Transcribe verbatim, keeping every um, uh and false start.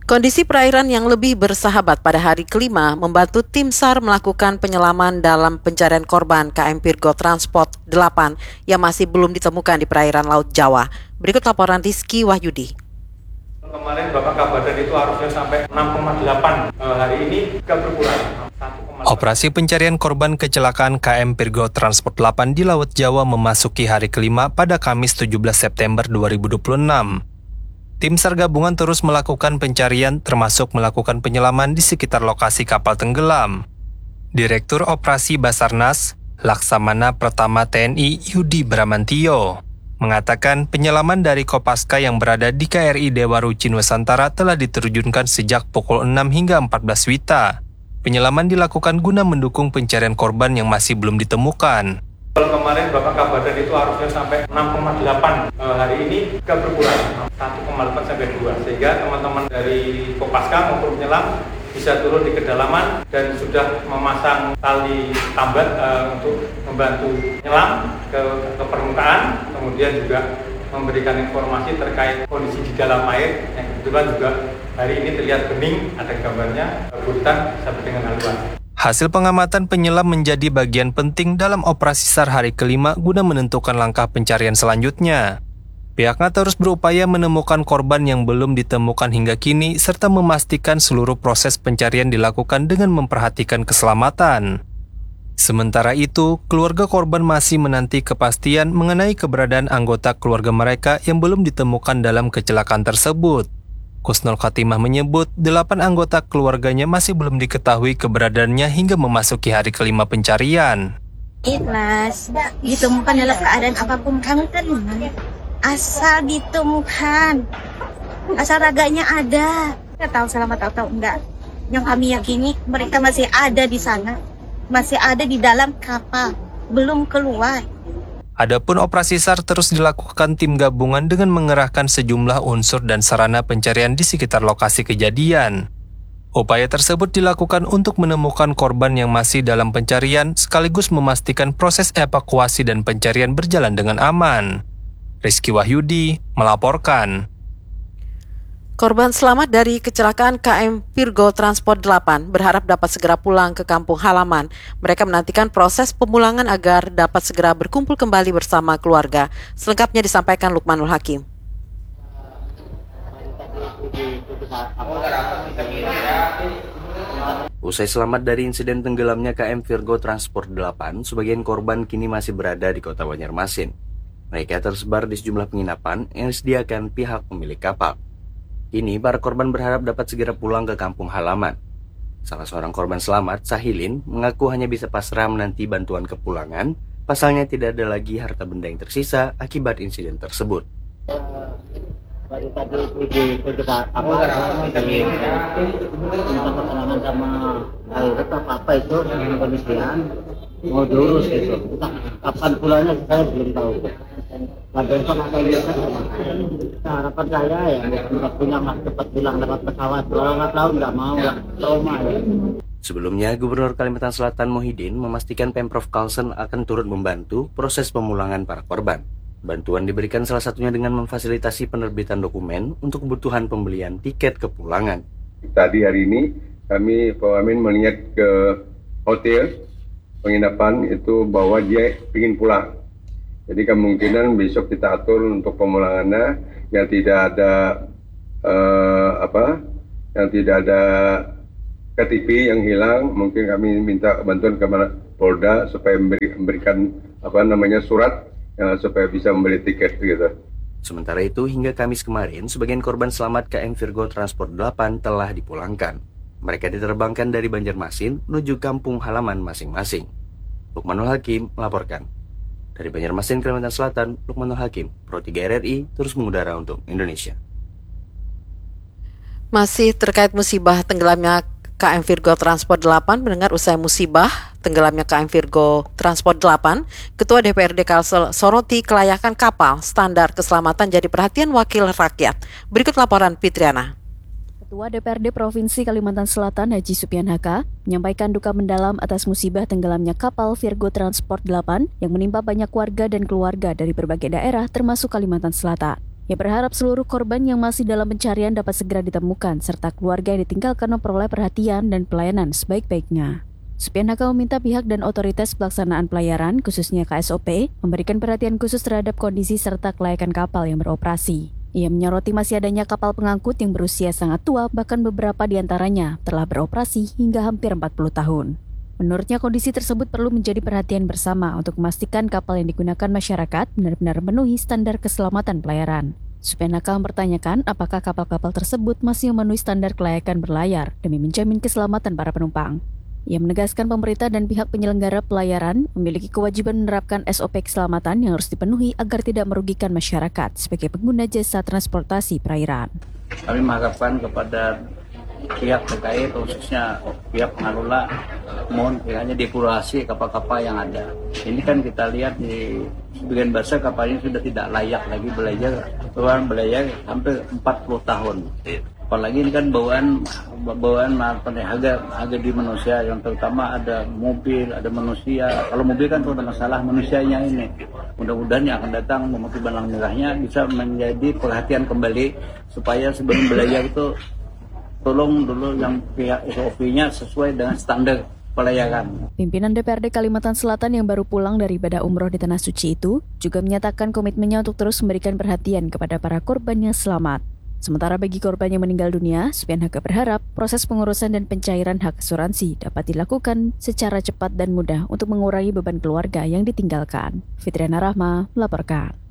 Kondisi perairan yang lebih bersahabat pada hari kelima membantu tim SAR melakukan penyelaman dalam pencarian korban K M Virgo Transport delapan yang masih belum ditemukan di perairan Laut Jawa. Berikut laporan Rizky Wahyudi. Kemarin Bapak Kabadan itu harusnya sampai enam koma delapan, hari ini agak berkurang. Operasi pencarian korban kecelakaan K M Virgo Transport delapan di Laut Jawa memasuki hari kelima pada Kamis tujuh belas September dua ribu dua puluh enam. Tim SAR gabungan terus melakukan pencarian termasuk melakukan penyelaman di sekitar lokasi kapal tenggelam. Direktur Operasi Basarnas, Laksamana Pertama T N I Yudi Bramantio, mengatakan penyelaman dari Kopaska yang berada di K R I Dewa Ruchi Nusantara telah diterjunkan sejak pukul enam hingga empat belas wita. Penyelaman dilakukan guna mendukung pencarian korban yang masih belum ditemukan. Kalau kemarin Bapak Kabadan itu harusnya sampai enam koma delapan, hari ini agak berkurang satu koma delapan sampai dua, sehingga teman-teman dari Kopaska maupun penyelam bisa turun di kedalaman dan sudah memasang tali tambat uh, untuk membantu menyelam ke, ke permukaan, kemudian juga memberikan informasi terkait kondisi di dalam air yang kebetulan juga hari ini terlihat bening, ada gambarnya, hutan sampai dengan haluan. Hasil pengamatan penyelam menjadi bagian penting dalam operasi SAR hari kelima guna menentukan langkah pencarian selanjutnya. Pihaknya terus berupaya menemukan korban yang belum ditemukan hingga kini serta memastikan seluruh proses pencarian dilakukan dengan memperhatikan keselamatan. Sementara itu, keluarga korban masih menanti kepastian mengenai keberadaan anggota keluarga mereka yang belum ditemukan dalam kecelakaan tersebut. Kusnul Khatimah menyebut delapan anggota keluarganya masih belum diketahui keberadaannya hingga memasuki hari kelima pencarian. Ikhlas, ditemukan dalam keadaan apapun kamu tenang. Asal ditemukan, asal raganya ada. Kita tahu selamat atau enggak. Yang kami yakini mereka masih ada di sana, masih ada di dalam kapal, belum keluar. Adapun operasi SAR terus dilakukan tim gabungan dengan mengerahkan sejumlah unsur dan sarana pencarian di sekitar lokasi kejadian. Upaya tersebut dilakukan untuk menemukan korban yang masih dalam pencarian sekaligus memastikan proses evakuasi dan pencarian berjalan dengan aman. Rizky Wahyudi melaporkan. Korban selamat dari kecelakaan K M Virgo Transport delapan berharap dapat segera pulang ke kampung halaman. Mereka menantikan proses pemulangan agar dapat segera berkumpul kembali bersama keluarga. Selengkapnya disampaikan Lukmanul Hakim. Usai selamat dari insiden tenggelamnya K M Virgo Transport delapan, sebagian korban kini masih berada di kota Banjarmasin. Mereka tersebar di sejumlah penginapan yang disediakan pihak pemilik kapal. Kini, para korban berharap dapat segera pulang ke kampung halaman. Salah seorang korban selamat, Sahilin, mengaku hanya bisa pasrah menanti bantuan kepulangan. Pasalnya tidak ada lagi harta benda yang tersisa akibat insiden tersebut. Baru tadi pergi ke apa keterangan sama daerah apa itu kondisian mau diurus itu. Kapan pulangnya saya belum tahu. Besok akan lihat. Harapan saya ya bisa pulang cepat pulang lewat pesawat. Kalau nggak tahu nggak mau lah, trauma ya. Sebelumnya, Gubernur Kalimantan Selatan Muhyiddin memastikan Pemprov Kalsel akan turut membantu proses pemulangan para korban. Bantuan diberikan salah satunya dengan memfasilitasi penerbitan dokumen untuk kebutuhan pembelian tiket kepulangan. Tadi hari ini kami Pak Wamen melihat ke hotel penginapan itu bahwa dia ingin pulang. Jadi kemungkinan besok kita atur untuk pemulangannya yang tidak ada uh, apa, yang tidak ada K T P yang hilang. Mungkin kami minta bantuan ke Polda supaya memberi, memberikan apa namanya surat ya, supaya bisa membeli tiket gitu. Sementara itu, hingga Kamis kemarin, sebagian korban selamat K M Virgo Transport delapan telah dipulangkan. Mereka diterbangkan dari Banjarmasin menuju kampung halaman masing-masing. Lukmanul Hakim melaporkan. Dari Banjarmasin, Kalimantan Selatan, Lukmanul Hakim, Pro tiga R R I, terus mengudara untuk Indonesia. Masih terkait musibah tenggelamnya K M Virgo Transport delapan, mendengar usai musibah tenggelamnya K M Virgo Transport delapan, Ketua D P R D Kalsel soroti kelayakan kapal standar keselamatan jadi perhatian wakil rakyat. Berikut laporan Fitriana. Ketua D P R D Provinsi Kalimantan Selatan Haji Supian Haka menyampaikan duka mendalam atas musibah tenggelamnya kapal Virgo Transport delapan yang menimpa banyak warga dan keluarga dari berbagai daerah termasuk Kalimantan Selatan. Ia berharap seluruh korban yang masih dalam pencarian dapat segera ditemukan, serta keluarga yang ditinggalkan memperoleh perhatian dan pelayanan sebaik-baiknya. Supian Haka meminta pihak dan otoritas pelaksanaan pelayaran, khususnya K S O P, memberikan perhatian khusus terhadap kondisi serta kelayakan kapal yang beroperasi. Ia menyoroti masih adanya kapal pengangkut yang berusia sangat tua, bahkan beberapa di antaranya telah beroperasi hingga hampir empat puluh tahun. Menurutnya kondisi tersebut perlu menjadi perhatian bersama untuk memastikan kapal yang digunakan masyarakat benar-benar memenuhi standar keselamatan pelayaran. Supian Haka mempertanyakan apakah kapal-kapal tersebut masih memenuhi standar kelayakan berlayar demi menjamin keselamatan para penumpang. Ia menegaskan pemerintah dan pihak penyelenggara pelayaran memiliki kewajiban menerapkan S O P keselamatan yang harus dipenuhi agar tidak merugikan masyarakat sebagai pengguna jasa transportasi perairan. Kami mengharapkan kepada pihak terkait, khususnya pihak pengelola, mohon kiranya depurasi kapal-kapal yang ada. Ini kan kita lihat di sebagian besar kapal ini sudah tidak layak lagi belajar, aturan belajar hampir empat puluh tahun. Apalagi ini kan bawaan bawaan harga harga di manusia, yang terutama ada mobil, ada manusia. Kalau mobil kan ada masalah manusianya ini. Mudah-mudahan yang akan datang memakai benang merahnya bisa menjadi perhatian kembali supaya sebelum belajar itu tolong dulu yang pihak S O P-nya sesuai dengan standar pelayaran. Pimpinan D P R D Kalimantan Selatan yang baru pulang dari ibadah umroh di Tanah Suci itu juga menyatakan komitmennya untuk terus memberikan perhatian kepada para korban yang selamat. Sementara bagi korban yang meninggal dunia, Supian Haka berharap proses pengurusan dan pencairan hak asuransi dapat dilakukan secara cepat dan mudah untuk mengurangi beban keluarga yang ditinggalkan. Fitriana Rahma melaporkan.